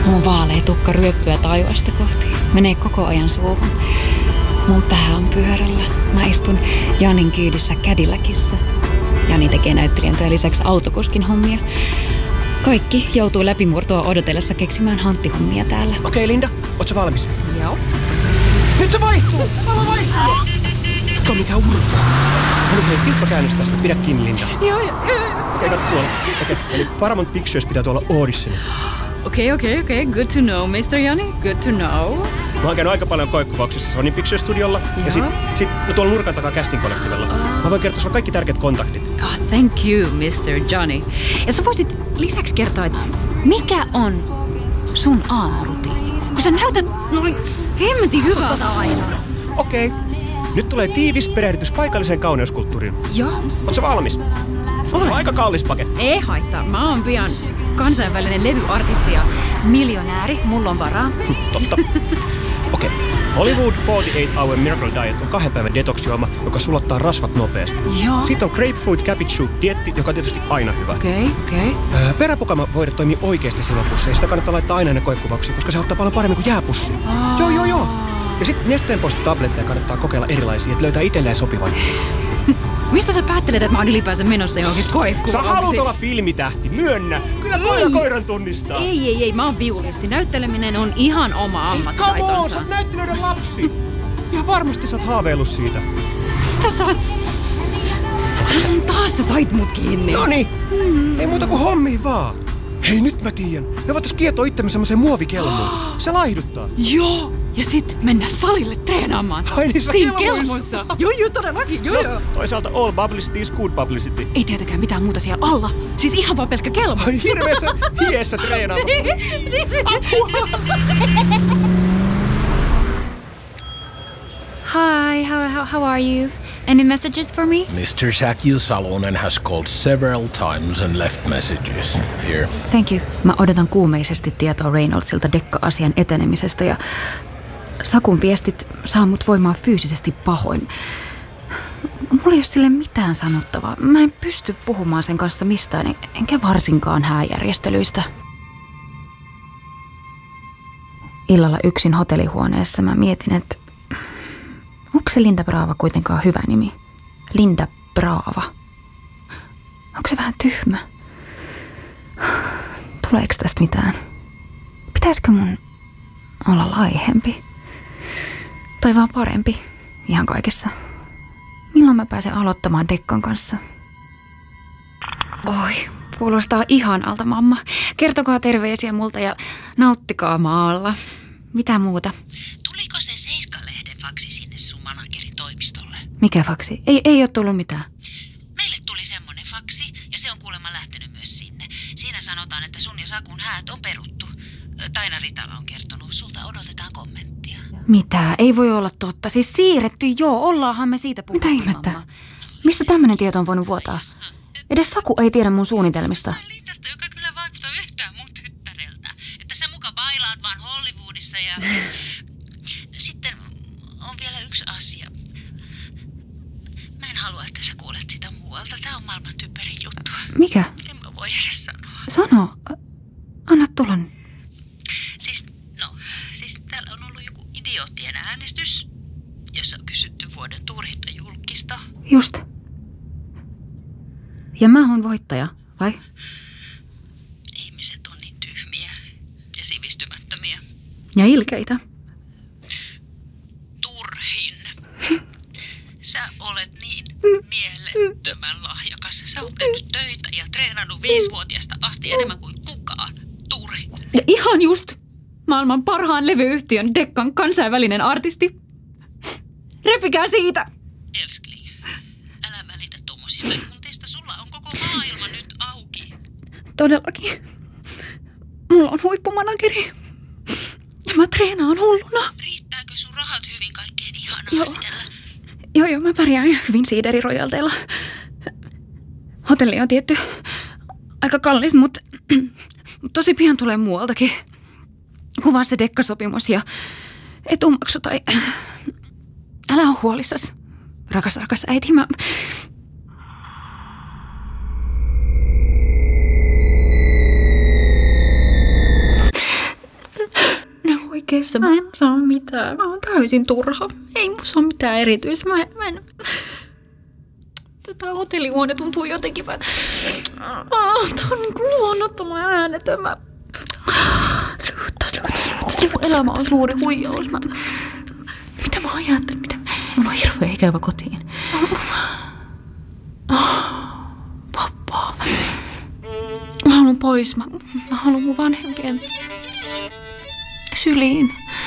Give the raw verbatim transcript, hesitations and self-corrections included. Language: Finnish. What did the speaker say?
Mun vaalea tukka ryöppyä taivasta kohti. Menee koko ajan suuhun. Mun pää on pyörällä. Mä istun Janin kyydissä Cadillacissa. Jani tekee näyttelijän työn lisäksi autokuskin hommia. Kaikki joutuu läpimurtoa odotellessa keksimään hanttihommia täällä. Okei, Linda, oot sä valmis? Joo. Nyt se vaihtuu! Valo vaihtuu! Kato mikä urpaa. No niin, hei, tiukka käännös tästä. Pidä kiinni, Linda. Joo, joo, joo. Okei, katso tuolla. Okei, eli Paramount Pictures pitää tuolla Oodissa nyt. Okei, okei, okei. Good to know, mister Jani. Good to know. Mä oon käynyt aika paljon koekuvauksissa Sony Pictures Studiolla. Ja, ja sit, sit no tuolla nurkan takaa Casting Collectivella. Uh. Mä voin kertoa sulla kaikki tärkeät kontaktit. Oh, thank you, mister Johnny. Ja sä voisit lisäksi kertoa, että mikä on sun aamurutiini? Kun sä näytät noin hemmetin hyvältä aina. Okei. Okay. Nyt tulee tiivis perehditys paikalliseen kauneuskulttuuriin. Joo. Oot sä valmis? Sulla on aika kallis paketti. Ei haittaa. Mä oon pian kansainvälinen levyartisti ja miljonääri. Mulla on varaa. Totta. Okei. Okay. Hollywood neljäkymmentäkahdeksan hour Miracle Diet on kahden päivän detoksijuoma, joka sulattaa rasvat nopeasti. Joo. Sitten on Grapefruit Cabbage Soup dietti, joka on tietysti aina hyvä. Okei, okay, okei. Okay. Öö, peräpukama voide toimii oikeasti silmäpussiin ja sitä kannattaa laittaa aina ennen koekuvauksiin, koska se auttaa paljon paremmin kuin jääpussi. Oh. Joo, joo, joo. Ja sitten nesteenpoistotabletteja kannattaa kokeilla erilaisia, että löytää itselleen sopivan. Mistä sä päättelet, että mä oon ylipäänsä menossa johonkin koekuvauksiin? Sä haluut olla filmitähti, myönnä! Kyllä koira koiran tunnistaa! Ei, ei, ei, mä oon viulisti. Näytteleminen on ihan oma ammattitaitonsa. Come on, sä oot näyttelijöiden lapsi! Ihan varmasti sä oot haaveillut siitä. Mistä sä... Taas sä sait mut kiinni. Noniin, hmm. Ei muuta kuin hommiin vaan. Hei, nyt mä tiedän. Me voitais kietoa itsemme semmoiseen muovikelmuun. Se laihduttaa. Joo! Ja sit mennä salille treenaamaan. Ai niin, siinä kelmussa. Joo, joo, todellakin, joo, no, joo. Toisaalta all publicity is good publicity. Ei tietenkään mitään muuta siellä alla. Siis ihan vaan pelkkä kelmu. Ai hirveessä hiessä treenaamassa. Apua! Hi, how, how, how are you? Any messages for me? mister Shakil Salonen has called several times and left messages. Here. Thank you. Mä odotan kuumeisesti tietoa Reynoldsilta Dekka-asian etenemisestä ja Sakun viestit saa mut voimaan fyysisesti pahoin. Mulla ei ole sille mitään sanottavaa. Mä en pysty puhumaan sen kanssa mistään, enkä varsinkaan hääjärjestelyistä. Illalla yksin hotellihuoneessa mä mietin, että onko se Linda Brava kuitenkaan hyvä nimi? Linda Brava. Onko se vähän tyhmä? Tuleeko tästä mitään? Pitäisikö mun olla laihempi? Tai vaan parempi? Ihan kaikessa. Milloin mä pääsen aloittamaan Dekkan kanssa? Oi, kuulostaa ihanalta, mamma. Kertokaa terveisiä multa ja nauttikaa maalla. Mitä muuta? Tuliko se Seiska-lehden faksi sinne sun managerin toimistolle? Mikä faksi? Ei, ei ole tullut mitään. Meille tuli semmonen faksi ja se on kuulemma lähtenyt myös sinne. Siinä sanotaan, että sun ja Sakun häät on peruttu. Taina Ritala on kertonut. Sulta odotetaan kommenttia. Mitä? Ei voi olla totta. Siis siirretty, joo. Ollaanhan me siitä puhuttu. Mitä ihmettä? Mamma. Mistä tämmöinen tieto on voinut vuotaa? Edes Saku ei tiedä mun suunnitelmista. Lindasta, joka kyllä vaikuttaa yhtään mun tyttäreltä. Että sä muka bailaat vaan Hollywoodissa ja... Sitten on vielä yksi asia. Mä en halua, että sä kuulet sitä muualta. Tää on maailman typerin juttu. Mikä? En mä voi edes sanoa. Sano. Anna tulla. Siis, no, siis täällä on ollut joku idioottien äänestys, jossa on kysytty vuoden tuurinta julkista. Just. Ja mä oon voittaja, vai? Ihmiset on niin tyhmiä ja sivistymättömiä. Ja ilkeitä. Turhin. Sä olet niin mielettömän lahjakas. Sä oot tehnyt töitä ja treenannut viisivuotiaasta asti enemmän kuin kukaan. Turhin. Ja ihan just maailman parhaan levyyhtiön Dekkan kansainvälinen artisti. Repikää siitä! Elskling, älä välitä tommosista tunteista. Sulla on koko maailma nyt auki. Todellakin. Mulla on huippumanageri. Ja mä treenaan hulluna. Riittääkö sun rahat hyvin kaikkeen ihanaa joo. siellä? Joo, joo, mä pärjään hyvin siiderirojalteilla. Hotelli on tietty aika kallis, mutta tosi pian tulee muualtakin. Kuvaa se Dekka-sopimus ja etumaksu tai... Älä ole huolissasi, rakas, rakas äiti. Mä... liikkeessä. Mä en saa mitään. Mä oon täysin turha. Ei musta ole mitään erityistä. Mä en... Mä en... Tätä hotellihuone tuntuu jotenkin... Mä... Ah, tää on niin kuin luonnottoman äänetön. Mä... Sluutta, sluutta, sluutta, sluutta. Elämä on suuri huijaus. Mä... Mitä mä ajattelen? Mitä... Mulla on hirveä ikävä kotiin. Pappa. Mä haluan pois. Mä, mä haluan mun vanhempien syliin.